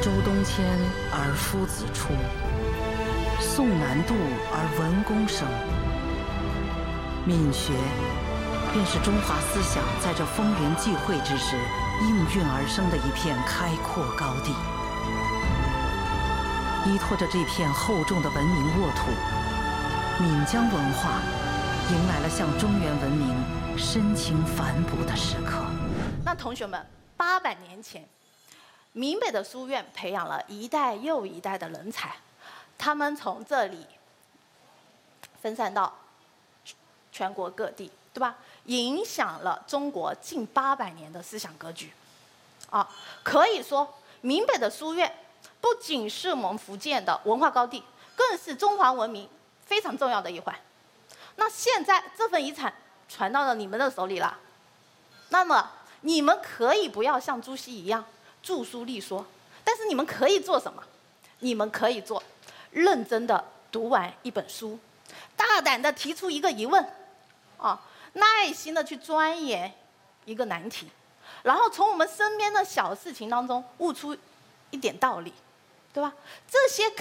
周东迁而夫子出，宋南渡而文公生。闽学便是中华思想在这风云际会之时应运而生的一片开阔高地。依托着这片厚重的文明沃土，闽江文化迎来了向中原文明深情反哺的时刻。 那同学们，800年前，闽北的书院培养了一代又一代的人才，他们从这里分散到全国各地，对吧？影响了中国近800年的思想格局。可以说，闽北的书院不仅是我们福建的文化高地，更是中华文明非常重要的一环。那现在这份遗产传到了你们的手里了，那么你们可以不要像朱熹一样著书立说，但是你们可以做什么？你们可以做认真的读完一本书，大胆的提出一个疑问，耐心的去钻研一个难题，然后从我们身边的小事情当中悟出一点道理，对吧？这些